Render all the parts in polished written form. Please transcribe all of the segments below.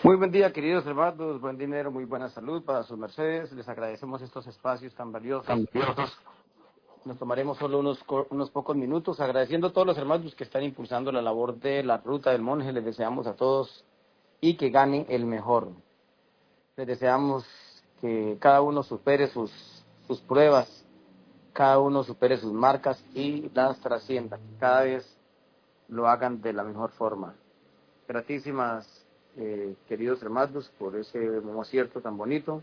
Muy buen día, queridos hermanos, buen dinero, muy buena salud para sus mercedes. Les agradecemos estos espacios tan valiosos. Nos tomaremos solo unos pocos minutos, agradeciendo a todos los hermanos que están impulsando la labor de la ruta del monje. Les deseamos a todos y que gane el mejor. Les deseamos que cada uno supere sus pruebas, cada uno supere sus marcas y las trascienda. Cada vez lo hagan de la mejor forma. Gratísimas, queridos hermanos, por ese concierto tan bonito.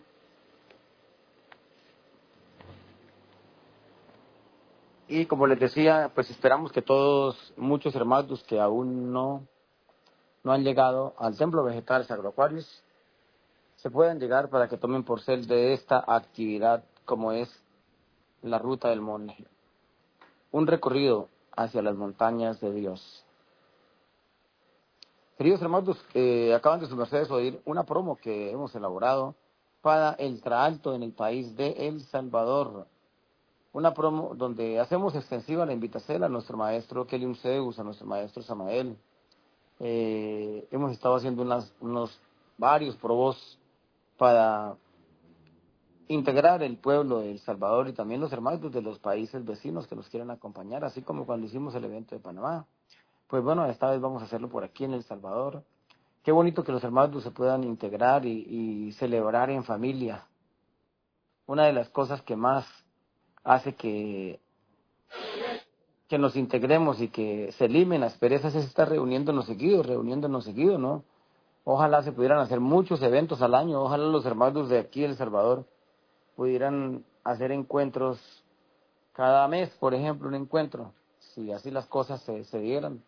Y como les decía, pues esperamos que muchos hermanos que aún no han llegado al templo vegetal Sagro Acuarios, se puedan llegar para que tomen por ser de esta actividad como es la ruta del monje. Un recorrido hacia las montañas de Dios. Queridos hermanos, acaban de sus mercedes oír una promo que hemos elaborado para el Traalto en el país de El Salvador. Una promo donde hacemos extensiva la invitación a nuestro maestro Kelium Zeus, a nuestro maestro Samael. Hemos estado haciendo varios probos para integrar el pueblo de El Salvador y también los hermanos de los países vecinos que nos quieren acompañar, así como cuando hicimos el evento de Panamá. Pues bueno, esta vez vamos a hacerlo por aquí en El Salvador. Qué bonito que los hermanos se puedan integrar y celebrar en familia. Una de las cosas que más hace que nos integremos y que se limen las perezas es estar reuniéndonos seguido, ¿no? Ojalá se pudieran hacer muchos eventos al año, ojalá los hermanos de aquí de El Salvador pudieran hacer encuentros cada mes, por ejemplo, un encuentro, si así las cosas se dieran.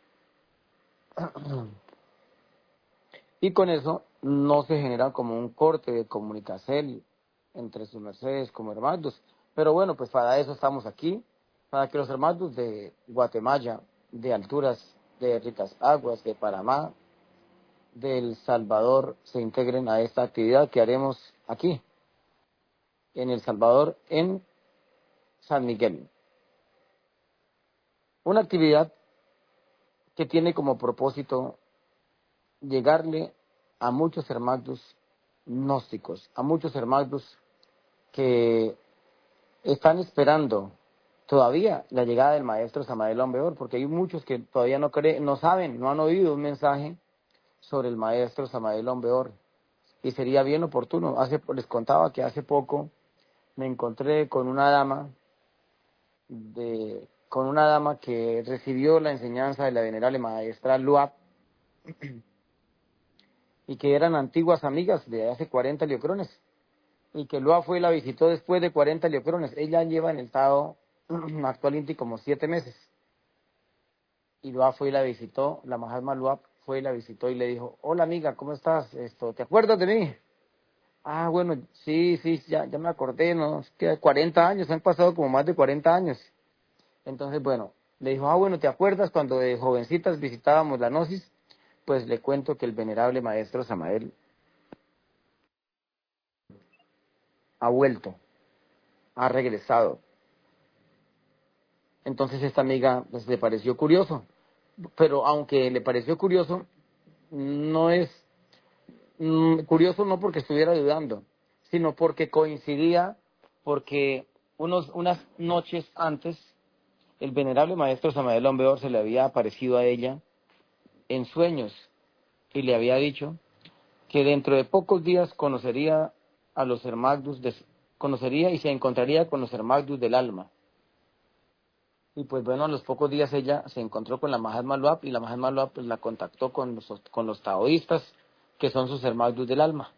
Y con eso no se genera como un corte de comunicación entre sus mercedes como hermanos. Pero bueno, pues para eso estamos aquí, para que los hermanos de Guatemala, de Alturas, de Ricas Aguas, de Panamá, de El Salvador, se integren a esta actividad que haremos aquí, en El Salvador, en San Miguel. Una actividad que tiene como propósito llegarle a muchos hermanos gnósticos, a muchos hermanos que están esperando todavía la llegada del maestro Samael Aumbeor, porque hay muchos que todavía no saben, no han oído un mensaje sobre el maestro Samael Aumbeor, y sería bien oportuno. Les contaba que hace poco me encontré con una dama que recibió la enseñanza de la venerable maestra Luap, y que eran antiguas amigas de hace 40 liocrones, y que Lua fue y la visitó después de 40 liocrones. Ella lleva en el estado actual Inti como 7 meses, y Lua fue y la visitó, la Mahatma Lua fue y la visitó y le dijo: hola amiga, ¿cómo estás? ¿Te acuerdas de mí? Ah, bueno, sí, ya me acordé, ¿no? Es que 40 años, han pasado como más de 40 años. Entonces, bueno, le dijo: bueno, ¿te acuerdas cuando de jovencitas visitábamos la Gnosis? Pues le cuento que el venerable maestro Samael ha vuelto, ha regresado. Entonces esta amiga pues, le pareció curioso, pero aunque le pareció curioso, no es curioso no porque estuviera dudando, sino porque coincidía, porque unas noches antes el venerable maestro Samael Aumbeor se le había aparecido a ella en sueños y le había dicho que dentro de pocos días conocería a los hermanos, conocería y se encontraría con los hermanos del alma. Y pues bueno, a los pocos días ella se encontró con la Mahatma Luap, y la Mahatma Luap pues, la contactó con los taoístas, que son sus hermanos del alma.